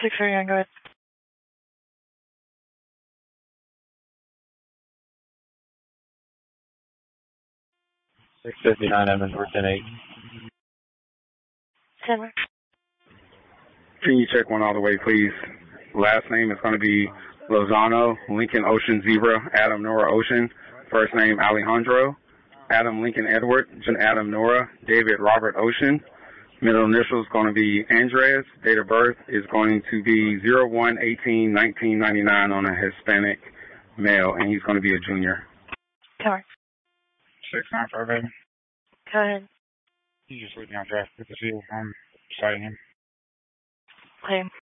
639, go ahead. 659 Edmonds, we're 10-8. 10. Can you check one all the way, please? Last name is going to be Lozano, Lincoln Ocean Zebra, Adam Nora Ocean. First name Alejandro, Adam Lincoln Edward, Adam Nora, David Robert Ocean. Middle initial is going to be Andres. Date of birth is going to be 01/18/1999 on a Hispanic male, and he's going to be a junior. Tower. 695. Go ahead. He's just waiting on draft with the field. I'm citing him. Claim.